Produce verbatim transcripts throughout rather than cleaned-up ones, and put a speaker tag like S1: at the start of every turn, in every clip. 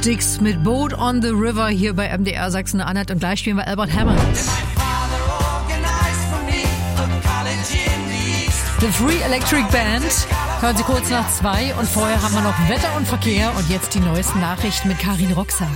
S1: Styx mit Boat on the River hier bei M D R Sachsen-Anhalt und gleich spielen wir Albert Hammond. The Free Electric Band. Hören Sie kurz nach zwei und vorher haben wir noch Wetter und Verkehr und jetzt die neuesten Nachrichten mit Karin Roxer.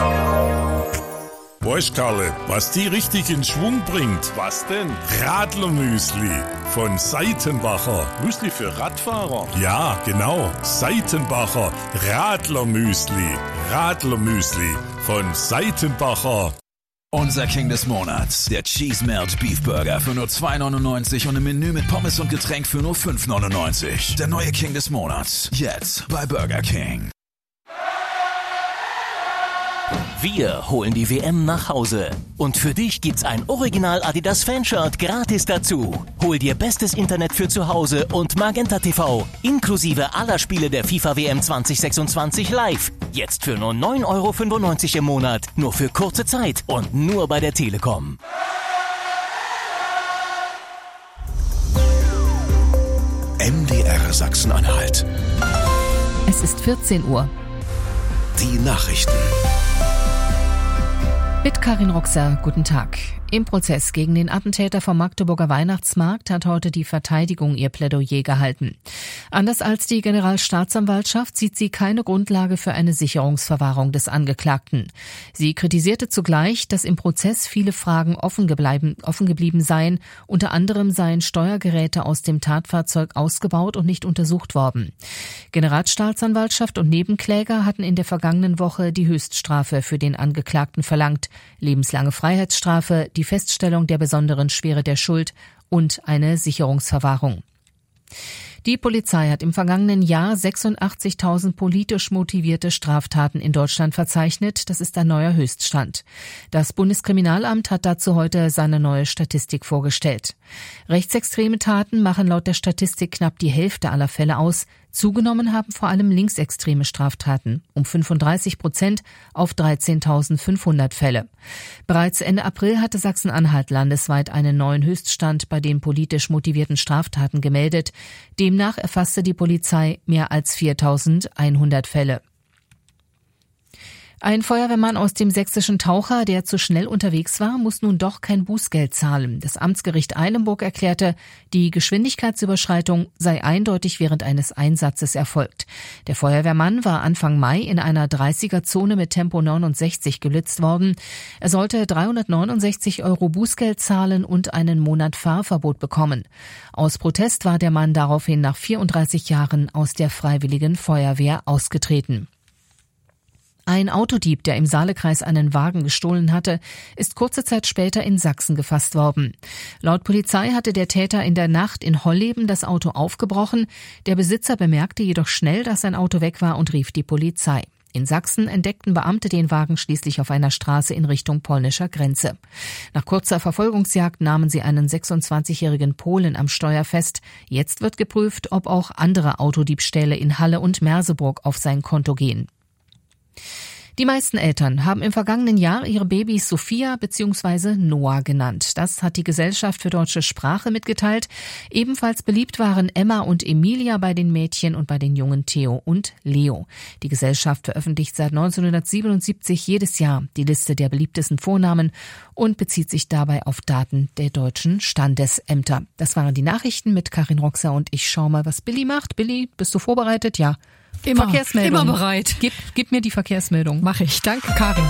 S2: Weißt Karle, was die richtig in Schwung bringt? Was denn? Radlermüsli von Seitenbacher. Müsli für Radfahrer? Ja, genau. Seitenbacher Radlermüsli. Radlermüsli von Seitenbacher.
S3: Unser King des Monats, der Cheese Melt Beef Burger für nur zwei neunundneunzig und ein Menü mit Pommes und Getränk für nur fünf neunundneunzig. Der neue King des Monats, jetzt bei Burger King.
S4: Wir holen die W M nach Hause. Und für dich gibt's ein Original Adidas Fanshirt gratis dazu. Hol dir bestes Internet für zu Hause und Magenta T V. Inklusive aller Spiele der FIFA W M zwanzig sechsundzwanzig live. Jetzt für nur neun Euro fünfundneunzig im Monat. Nur für kurze Zeit und nur bei der Telekom.
S5: M D R Sachsen-Anhalt.
S6: Es ist vierzehn Uhr.
S5: Die Nachrichten.
S6: Mit Karin Roxer, guten Tag. Im Prozess gegen den Attentäter vom Magdeburger Weihnachtsmarkt hat heute die Verteidigung ihr Plädoyer gehalten. Anders als die Generalstaatsanwaltschaft sieht sie keine Grundlage für eine Sicherungsverwahrung des Angeklagten. Sie kritisierte zugleich, dass im Prozess viele Fragen offen geblieben, offen geblieben seien. Unter anderem seien Steuergeräte aus dem Tatfahrzeug ausgebaut und nicht untersucht worden. Generalstaatsanwaltschaft und Nebenkläger hatten in der vergangenen Woche die Höchststrafe für den Angeklagten verlangt. Lebenslange Freiheitsstrafe, die Feststellung der besonderen Schwere der Schuld und eine Sicherungsverwahrung. Die Polizei hat im vergangenen Jahr sechsundachtzigtausend politisch motivierte Straftaten in Deutschland verzeichnet. Das ist ein neuer Höchststand. Das Bundeskriminalamt hat dazu heute seine neue Statistik vorgestellt. Rechtsextreme Taten machen laut der Statistik knapp die Hälfte aller Fälle aus. Zugenommen haben vor allem linksextreme Straftaten um fünfunddreißig Prozent auf dreizehntausendfünfhundert Fälle. Bereits Ende April hatte Sachsen-Anhalt landesweit einen neuen Höchststand bei den politisch motivierten Straftaten gemeldet. Demnach erfasste die Polizei mehr als viertausendeinhundert Fälle. Ein Feuerwehrmann aus dem sächsischen Taucher, der zu schnell unterwegs war, muss nun doch kein Bußgeld zahlen. Das Amtsgericht Eilenburg erklärte, die Geschwindigkeitsüberschreitung sei eindeutig während eines Einsatzes erfolgt. Der Feuerwehrmann war Anfang Mai in einer dreißiger-Zone mit Tempo neunundsechzig gelitzt worden. Er sollte dreihundertneunundsechzig Euro Bußgeld zahlen und einen Monat Fahrverbot bekommen. Aus Protest war der Mann daraufhin nach vierunddreißig Jahren aus der Freiwilligen Feuerwehr ausgetreten. Ein Autodieb, der im Saalekreis einen Wagen gestohlen hatte, ist kurze Zeit später in Sachsen gefasst worden. Laut Polizei hatte der Täter in der Nacht in Holleben das Auto aufgebrochen. Der Besitzer bemerkte jedoch schnell, dass sein Auto weg war und rief die Polizei. In Sachsen entdeckten Beamte den Wagen schließlich auf einer Straße in Richtung polnischer Grenze. Nach kurzer Verfolgungsjagd nahmen sie einen sechsundzwanzigjährigen Polen am Steuer fest. Jetzt wird geprüft, ob auch andere Autodiebstähle in Halle und Merseburg auf sein Konto gehen. Die meisten Eltern haben im vergangenen Jahr ihre Babys Sophia bzw. Noah genannt. Das hat die Gesellschaft für deutsche Sprache mitgeteilt. Ebenfalls beliebt waren Emma und Emilia bei den Mädchen und bei den Jungen Theo und Leo. Die Gesellschaft veröffentlicht seit neunzehnhundertsiebenundsiebzig jedes Jahr die Liste der beliebtesten Vornamen und bezieht sich dabei auf Daten der deutschen Standesämter. Das waren die Nachrichten mit Karin Roxer und ich schau mal, was Billy macht. Billy, bist du vorbereitet? Ja.
S1: Immer,
S6: Verkehrsmeldung.
S1: immer bereit.
S6: Gib, gib mir die Verkehrsmeldung.
S1: Mach ich. Danke, Karin.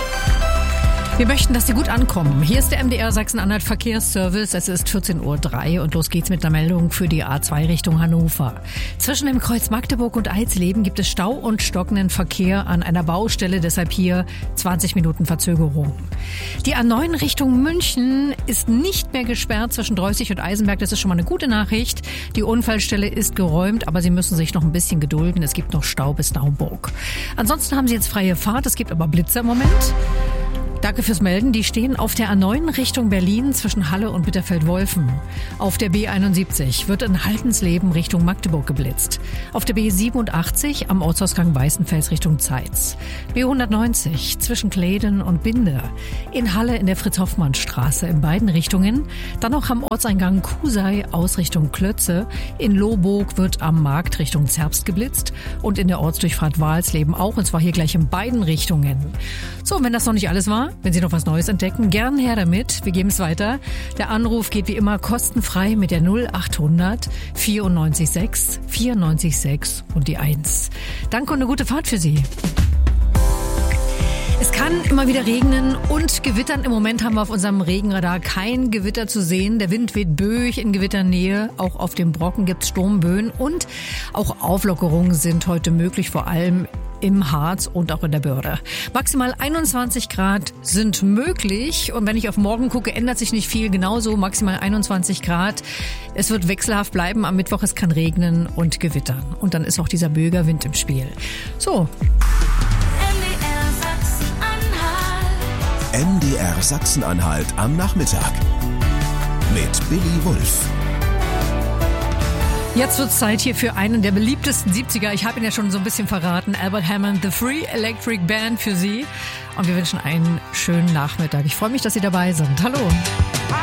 S1: Wir möchten, dass Sie gut ankommen. Hier ist der M D R Sachsen-Anhalt Verkehrsservice. Es ist vierzehn Uhr drei und los geht's mit einer Meldung für die A zwei Richtung Hannover. Zwischen dem Kreuz Magdeburg und Eisleben gibt es Stau und stockenden Verkehr an einer Baustelle. Deshalb hier zwanzig Minuten Verzögerung. Die A neun Richtung München ist nicht mehr gesperrt zwischen Dreußig und Eisenberg. Das ist schon mal eine gute Nachricht. Die Unfallstelle ist geräumt, aber Sie müssen sich noch ein bisschen gedulden. Es gibt noch Stau bis Naumburg. Ansonsten haben Sie jetzt freie Fahrt. Es gibt aber Blitzer im Moment. Danke fürs Melden. Die stehen auf der A neun Richtung Berlin zwischen Halle und Bitterfeld-Wolfen. Auf der B einundsiebzig wird in Haltensleben Richtung Magdeburg geblitzt. Auf der B siebenundachtzig am Ortsausgang Weißenfels Richtung Zeitz. B hundertneunzig zwischen Kleden und Binde. In Halle in der Fritz-Hoffmann-Straße in beiden Richtungen. Dann noch am Ortseingang Kusei aus Richtung Klötze. In Lohburg wird am Markt Richtung Zerbst geblitzt. Und in der Ortsdurchfahrt Walsleben auch. Und zwar hier gleich in beiden Richtungen. So, und wenn das noch nicht alles war, wenn Sie noch was Neues entdecken, gern her damit. Wir geben es weiter. Der Anruf geht wie immer kostenfrei mit der null achthundert vierundneunzig sechs vierundneunzig sechs und die eins. Danke und eine gute Fahrt für Sie. Es kann immer wieder regnen und gewittern. Im Moment haben wir auf unserem Regenradar kein Gewitter zu sehen. Der Wind weht böig in Gewitternähe. Auch auf dem Brocken gibt es Sturmböen und auch Auflockerungen sind heute möglich, vor allem im Harz und auch in der Börde. Maximal einundzwanzig Grad sind möglich und wenn ich auf morgen gucke, ändert sich nicht viel. Genauso maximal einundzwanzig Grad. Es wird wechselhaft bleiben. Am Mittwoch es kann regnen und gewittern und dann ist auch dieser böiger Wind im Spiel. So.
S5: M D R Sachsen-Anhalt am Nachmittag mit Billy Wulff.
S1: Jetzt wird's Zeit hier für einen der beliebtesten siebziger. Ich habe ihn ja schon so ein bisschen verraten. Albert Hammond, The Free Electric Band für Sie. Und wir wünschen einen schönen Nachmittag. Ich freue mich, dass Sie dabei sind. Hallo.